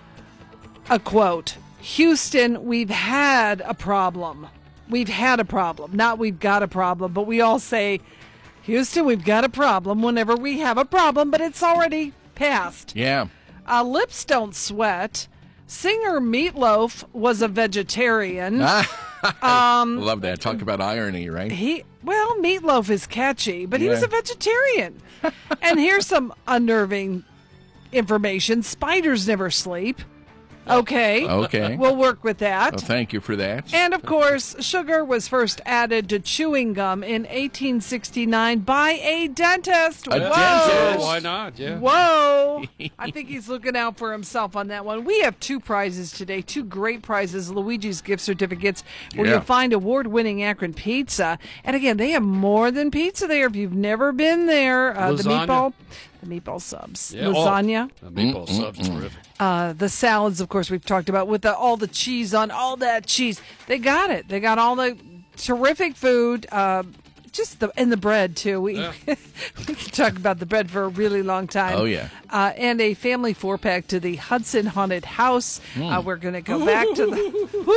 a quote. Houston, we've had a problem. We've had a problem. Not we've got a problem, but we all say, Houston, we've got a problem whenever we have a problem, but it's already passed. Yeah. Uh, lips don't sweat. Singer Meatloaf was a vegetarian. um, Love that. Talk about irony, right? He well, Meatloaf is catchy, but he was Yeah. a vegetarian. And here's some unnerving information. Spiders never sleep. Okay. Okay. We'll work with that. Well, thank you for that. And, of course, sugar was first added to chewing gum in eighteen sixty-nine by a dentist. A Whoa. dentist? Why not? Yeah. Whoa. I think he's looking out for himself on that one. We have two prizes today, two great prizes, Luigi's gift certificates, where Yeah. you'll find award-winning Akron pizza. And, again, they have more than pizza there. If you've never been there, uh, the Lasagna. meatball, the meatball subs, Yeah, oh, lasagna. the meatball sub's terrific. Uh, the salads, of course, we've talked about with the, all the cheese on all that cheese. They got it. They got all the terrific food. Uh, just the and the bread too. We Yeah. we can talk about the bread for a really long time. Oh, yeah. Uh, and a family four pack to the Hudson Haunted House. Mm. Uh, we're going to go back to the Ooh,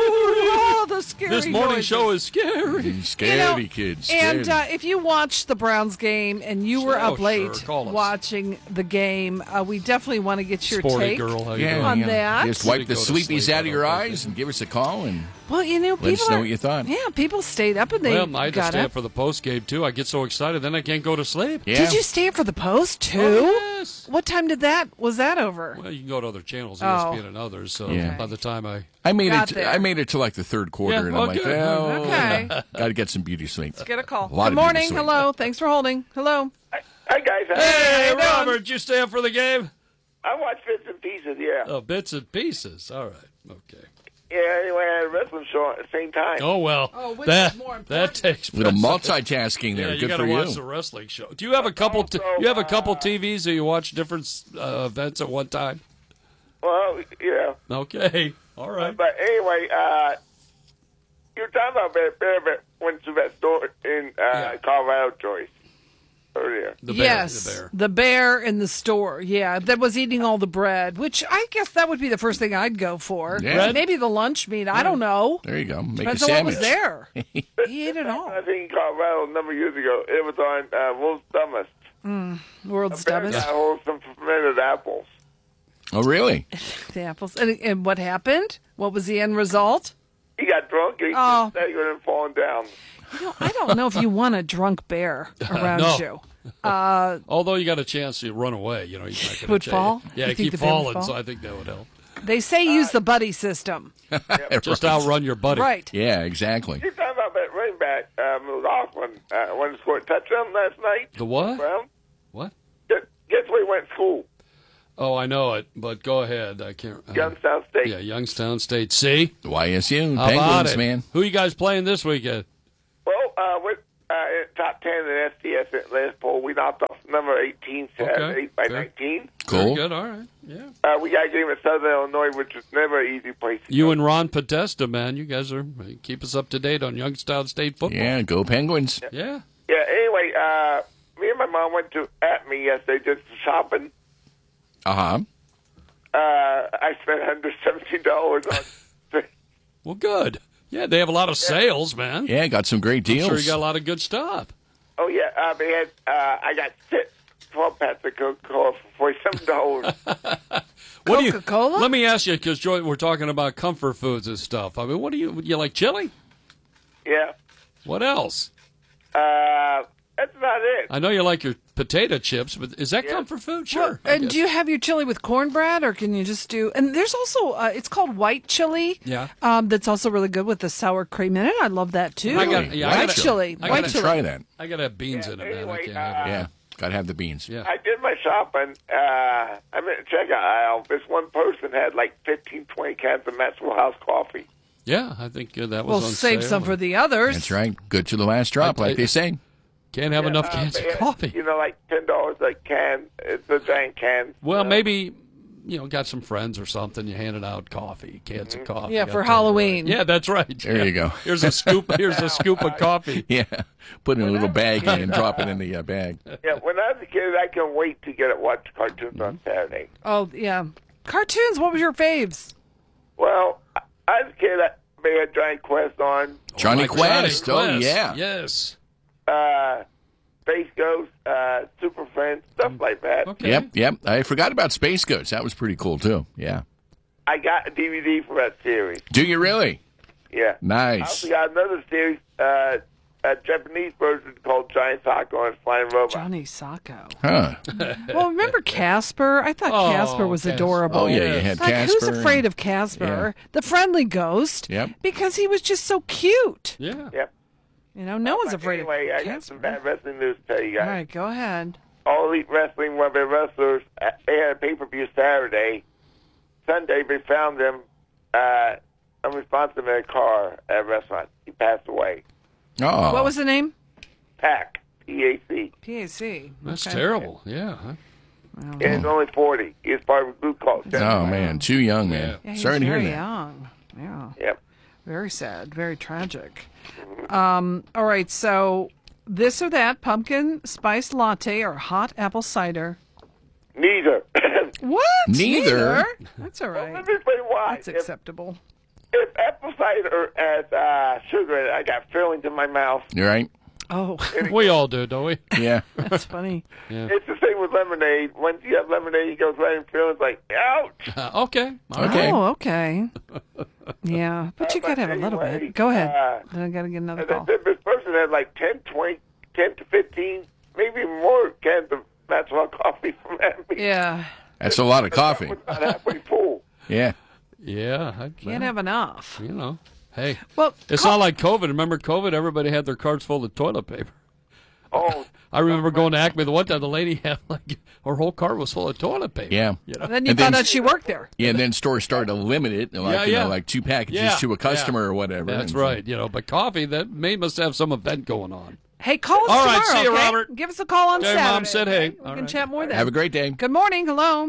oh, the scary This morning noises. show is scary. Scaredy You know, kids. And scaredy. uh, if you watched the Browns game and you were Oh, up late sure. Call us. watching the game, uh, we definitely want to get your Sporty take girl, how you yeah, doing? on yeah. that. Just wipe Go the to sleepies sleep out of on your a eyes birthday. and give us a call. And Well, you know, people Let us know are- what you thought. Yeah, people stayed up and they Well, I had to got stay up. up for the post game too. I get so excited, then I can't go to sleep. yeah. Did you stay up for the post too? Oh, yes. What time did that? Was that over? Well, you can go to other channels, E Oh. S P N and others. So Yeah. by the time I I made Got it. there. I made it to like the third quarter, Yeah, and I'm oh, like, good. well, Okay. got to get some beauty sleep. Get a call. A lot Good of morning. beauty sleep. Hello. Thanks for holding. Hello. Hi, guys. Hey, how you Robert, doing? did you stay up for the game? I watched bits and pieces, yeah. Oh, bits and pieces. All right. Okay. Yeah, anyway, I had a wrestling show at the same time. Oh well. Oh, which that is more that important? takes Little precedence. multitasking there. Yeah, you Good got to for watch you. the wrestling show. Do you have a couple? T- Also, you have a couple uh, T Vs that you watch different uh, events at one time? Well, yeah. Okay. All right. But anyway, uh, you were talking about Bear Bear that went to that store in uh, Yeah. Colorado, Joyce, earlier. The bear, yes, the bear. the bear in the store. Yeah, that was eating all the bread, which I guess that would be the first thing I'd go for. Yeah. Bread? Maybe the lunch meat. I don't know. There you go. Make Depends a on what sandwich. was there. He ate it all. I think in Colorado a number of years ago, it was on uh, World's Dumbest. World's Bear dumbest. got hold of some fermented apples. Oh, really? The apples. And, and what happened? What was the end result? He got drunk and he Oh. just staggered and falling down. You know, I don't know if you want a drunk bear around No. you. Uh, Although you got a chance to run away, you know, you might get a Would chance. fall? Yeah, You think keep the bear would falling. fall? So I think that would help. they say use the buddy system. Just outrun your buddy. Right. Yeah, exactly. You're talking about that running back, uh, McLaughlin, uh, when he scored a touchdown last night. The what? Brown. What? Guess, guess where he went to school? Oh, I know it, but go ahead. I can't. Uh, Youngstown State. Yeah, Youngstown State. See? Y S U, How about Penguins, it? man. Who you guys playing this weekend? Well, uh, we're uh, in top ten in S T S at last poll. We knocked off number eighteen Saturday Okay. by Okay. nineteen. Cool. Very good. All right. Yeah. Uh, we got a game at Southern Illinois, which is never an easy place. to You go. and Ron Podesta, man. You guys are keep us up to date on Youngstown State football. Yeah, go Penguins. Yeah. Yeah, anyway, uh, me and my mom went to at me yesterday just shopping. Uh huh. Uh, I spent one hundred seventeen dollars on. Well, good. Yeah, they have a lot of sales, man. Yeah, got some great I'm deals. sure you got a lot of good stuff. Oh, yeah, uh, they had, uh, I got six twelve packs of Coca-Cola for forty-seven dollars. What do you? Coca-Cola? Let me ask you, because Joy, we're talking about comfort foods and stuff. I mean, what do you? You like chili? Yeah. What else? Uh, that's not it. I know you like your potato chips, but is that comfort food? Sure. I And guess. do you have your chili with cornbread, or can you just do? And there's also uh, it's called white chili. Yeah. Um, that's also really good with the sour cream in it. I love that too. I got- yeah, I white gotta- chili. I white gotta chili. Try that. I gotta have beans Yeah, in it, man. I anyway, can't have it. uh, Yeah, got to have the beans. Yeah. I did my shopping. Uh, I'm in the checkout aisle. This one person had like fifteen, twenty cans of Maxwell House coffee. Yeah, I think uh, that was We'll on save sale. some for the others. That's right. Good to the last drop, I- I- like they say. Can't have Yeah, enough uh, cans they of had, coffee. You know, like ten dollars a can. It's a giant can. Well, uh, maybe you know, got some friends or something. You handed out coffee, cans Mm-hmm. of coffee. Yeah, Got for that Halloween. right. Yeah, that's right. There Yeah. you go. Here's a scoop. Here's a scoop of coffee. Yeah, put it in a little bag and drop it in the uh, bag. Yeah, when I was a kid, I couldn't wait to get to watch cartoons on Saturday. Oh yeah, cartoons. What was your faves? Well, I I was a kid. I, they had Giant Quest on. Johnny Like Quest. Johnny Oh, Quest. yeah. Yes. Uh, Space Ghost, uh, Super Friends, stuff like that. Okay. Yep, yep. I forgot about Space Ghost. That was pretty cool, too. Yeah. I got a D V D for that series. Do you really? Yeah. I Nice. also got another series, uh, a Japanese version called Johnny Sacco and Flying Robot. Johnny Sacco. Huh. Well, remember Casper? I thought Oh, Casper was Casper. adorable. Oh, yeah, you had like, Casper. who's afraid and- of Casper? Yeah. The friendly ghost. Yep. Because he was just so cute. Yeah. Yep. You know, no one's But afraid anyway, of I got Casper. some bad wrestling news to tell you All guys. right, go ahead. All Elite Wrestling, one of their wrestlers, uh, they had a pay-per-view Saturday. Sunday, they found him uh, unresponsive in a car at a restaurant. He passed away. Oh. What was the name? Pac, P A C. P A C. That's Okay. terrible. Yeah. And he's only forty. He was part of a group called Oh, man. Too young, man. Yeah, he Sorry was to hear very that. young. Yeah. Yep. Very sad. Very tragic. Um, all right, so this or that, pumpkin spice latte or hot apple cider? Neither. What? Neither? That's all right. Let me explain why. That's If- acceptable. If apple cider has uh, sugar in it, I got fillings in my mouth. You right? Oh, We all do, don't we? Yeah. that's funny. It's the same with lemonade. Once you have lemonade, you goes right in fillings like, ouch! Uh, okay. All right. Okay. Oh, okay. Yeah, but you Uh, got to have a but little anyway, bit. Go ahead. uh, Then I got to get another And call. then this person had like ten, twenty, ten to fifteen, maybe more cans of Maxwell coffee from Happy. Yeah, That's a lot of coffee. About halfway full. Yeah. Yeah. I, can't have enough. You know. Hey. Well, It's call- not like COVID. Remember COVID? Everybody had their carts full of toilet paper. Oh, I remember going to Acme the one time. The lady had like her whole cart was full of toilet paper. Yeah. You know? then you And found then- out she worked there. Yeah, and then stores started to limit it, like, Yeah, you yeah. know, like two packages Yeah, to a customer yeah. or whatever. That's And- right. You know, but coffee that may must have some event going on. Hey, call us All right, tomorrow, see you, okay? Robert. Give us a call on Okay, Saturday. Mom said hey. We All can right. chat more then. Have a great day. Good morning. Hello.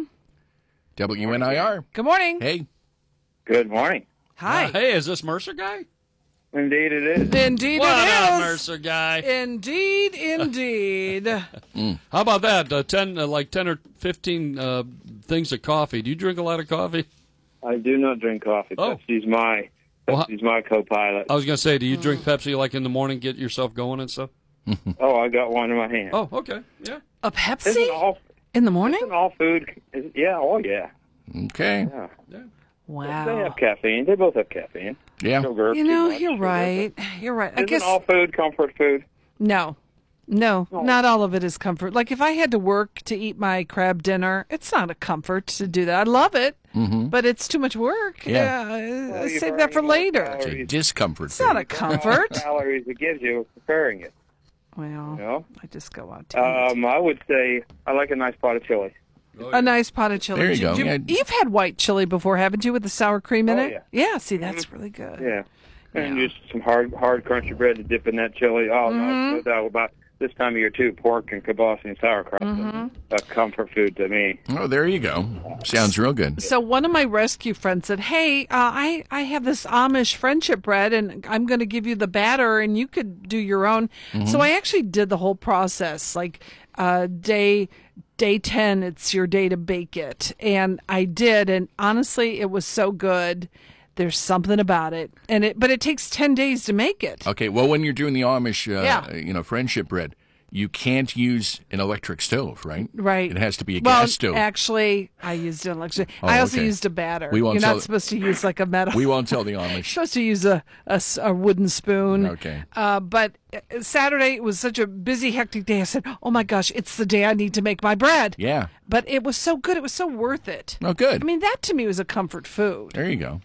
W N I R. Good morning. Hey. Good morning. Hi. Uh, hey, is this Mercer guy? Indeed it is. Indeed What it up, is. Mercer guy? Indeed, indeed. How about that? Uh, ten, uh, like ten or fifteen uh, things of coffee. Do you drink a lot of coffee? I do not drink coffee. Oh. Pepsi's my Well, Pepsi's my co-pilot. I was going to say, do you drink Pepsi like in the morning, get yourself going and stuff? Oh, I got one in my hand. Oh, okay, yeah. A Isn't Pepsi all in the morning? isn't all food? Is, yeah. Oh, yeah. Okay. Yeah. They Wow. have caffeine. They both have caffeine. Yeah. Sugar. You too know, much you're sugar. right. You're right. I Isn't guess all food comfort food? no. No, not all of it is comfort. Like if I had to work to eat my crab dinner, it's not a comfort to do that. I love it, but it's too much work. Yeah. Yeah, Well, uh, you save burn that for more later. It's a calories. discomfort. It's not a food. comfort. Calories it gives you preparing it. Well, You know. I just go out to eat. Um, I would say I like a nice pot of chili. A nice pot of chili. There you Did go. Yeah. You've had white chili before, haven't you, with the sour cream in Oh, it? yeah. see, that's really good. Yeah. And Yeah. just some hard, hard, crunchy bread to dip in that chili. Oh, Mm-hmm. no, no doubt about this time of year, too. Pork and kielbasa and sauerkraut. Mm-hmm. A comfort food to me. Oh, there you go. Sounds real good. So one of my rescue friends said, "Hey, uh, I I have this Amish friendship bread, and I'm going to give you the batter, and you could do your own." So I actually did the whole process, like uh, day day ten. It's your day to bake it, and I did, and honestly, it was so good. There's something about it, and it but it takes ten days to make it. Okay, well, when you're doing the Amish, uh, Yeah. you know, friendship bread, you can't use an electric stove, right? Right. It has to be a well, gas stove. actually, I used an electric. Oh, I also okay. used a batter. We won't You're tell- not supposed to use like a metal. We won't tell the You're Amish. supposed to use a, a s- a wooden spoon. Okay. Uh, but uh, Saturday it was such a busy, hectic day. I said, "Oh my gosh, it's the day I need to make my bread." Yeah. But it was so good. It was so worth it. Oh, good. I mean, that to me was a comfort food There you go.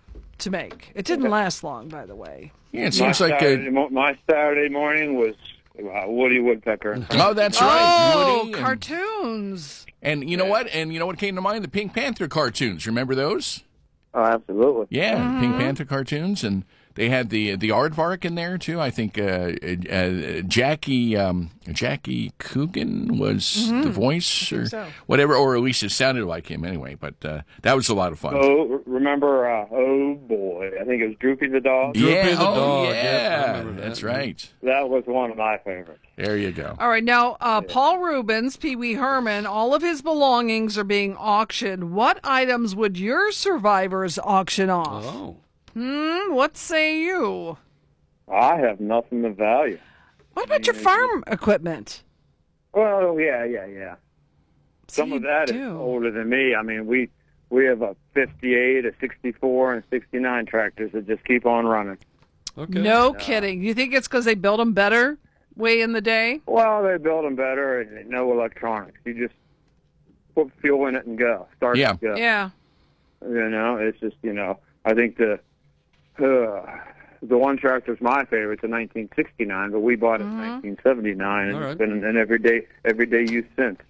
to make. It didn't last long, by the way. Yeah, it My seems like Saturday, a. mo- my Saturday morning was uh, Woody Woodpecker. Oh, that's right. Oh, Woody and- cartoons. And you know what? And you know what came to mind? The Pink Panther cartoons. Remember those? Oh, absolutely. Yeah, Mm-hmm. Pink Panther cartoons, and they had the the aardvark in there too. I think uh, uh, Jackie um, Jackie Coogan was the voice, or Mm-hmm. so. whatever, or at least it sounded like him anyway. But uh, that was a lot of fun. Oh, remember? Uh, oh boy, I think it was Droopy the dog. yeah, Droopy the oh, dog. Yeah, I yeah, remember that. that's right. That was one of my favorites. There you go. All right, now uh, Paul Rubens, Pee Wee Herman, all of his belongings are being auctioned. What items would your survivors auction off? Oh. Hmm, what say you? I have nothing of value. What about your farm equipment? Well, yeah, yeah, yeah. Some So of you that is do. older than me. I mean, we we have a fifty-eight, a sixty-four, and sixty-nine tractors that just keep on running. Okay. No kidding. You think it's because they build them better way in the day? Well, they build them better and no electronics. You just put fuel in it and go. Start Yeah. and go. Yeah. You know, it's just, you know, I think the uh, the one tractor's my favorite. It's a nineteen sixty-nine, but we bought it in nineteen seventy-nine, and All right. it's been an everyday everyday use since.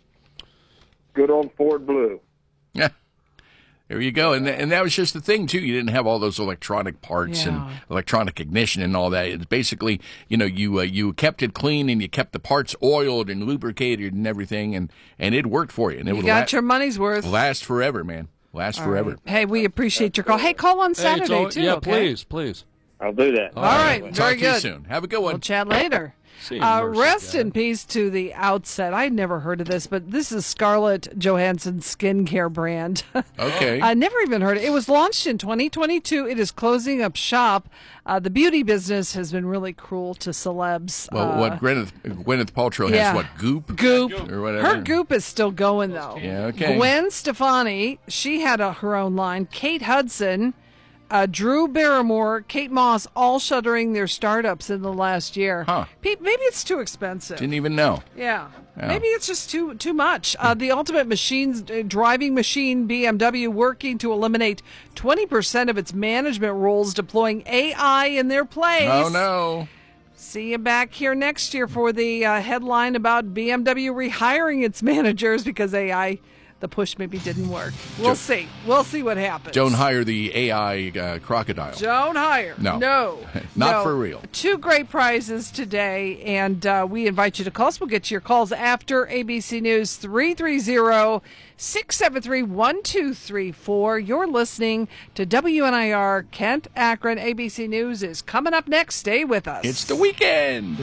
Good old Ford Blue. Yeah. There you go. And th- and that was just the thing, too. You didn't have all those electronic parts Yeah. and electronic ignition and all that. It's basically, you know, you uh, you kept it clean and you kept the parts oiled and lubricated and everything, and, and it worked for you. And it You would got la- your money's worth. last forever, man. Last All forever. right. Hey, we appreciate your call. Hey, call on Hey, it's Saturday, all- too, yeah, okay? please, please. I'll do that. All right, Talk very to you good. soon. Have a good one. We'll chat later. See you, Uh, Mercy rest guy. in peace to the Outset. I'd never heard of this, but this is Scarlett Johansson's skincare brand. Okay. I never even heard it. It was launched in twenty twenty-two. It is closing up shop. Uh, the beauty business has been really cruel to celebs. Well, uh, what Gwyneth, Gwyneth Paltrow yeah. has, what, Goop? Goop. Or whatever. Her Goop is still going, though. Yeah, okay. Gwen Stefani, she had a, her own line. Kate Hudson, uh, Drew Barrymore, Kate Moss, all shuttering their startups in the last year. Huh. Pe- Maybe it's too expensive. Didn't even know. Yeah. Yeah. Maybe it's just too too much. Uh, the ultimate machines uh, driving machine B M W working to eliminate twenty percent of its management roles, deploying A I in their place. Oh, no. See you back here next year for the uh, headline about B M W rehiring its managers because A I, the push maybe didn't work. We'll Don't- see. We'll see what happens. Don't hire the A I uh, crocodile. Don't hire. No. No. Not No. for real. Two great prizes today, and uh, we invite you to call us. We'll get to your calls after A B C News three three zero, six seven three, one two three four. You're listening to W N I R Kent Akron. A B C News is coming up next. Stay with us. It's the weekend.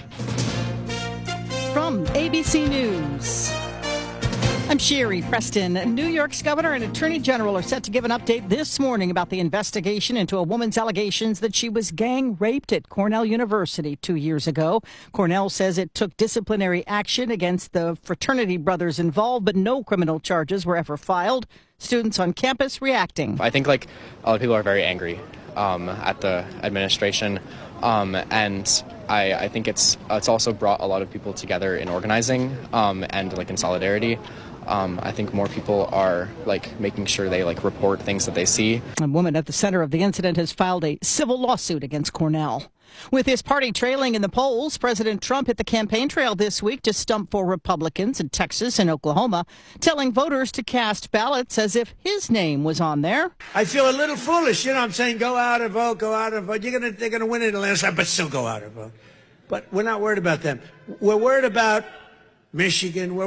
From A B C News, I'm Sherry Preston. New York's governor and attorney general are set to give an update this morning about the investigation into a woman's allegations that she was gang raped at Cornell University two years ago. Cornell says it took disciplinary action against the fraternity brothers involved, but no criminal charges were ever filed. Students on campus reacting. I think like a lot of people are very angry um, at the administration, um, and I, I think it's it's also brought a lot of people together in organizing um, and like in solidarity. Um, I think more people are like making sure they like report things that they see. A woman at the center of the incident has filed a civil lawsuit against Cornell. With his party trailing in the polls, President Trump hit the campaign trail this week to stump for Republicans in Texas and Oklahoma, telling voters to cast ballots as if his name was on there. I feel a little foolish, you know. I'm saying go out and vote, go out and vote. You're gonna, they're gonna win it the last time, but still go out and vote. But we're not worried about them. We're worried about Michigan. We're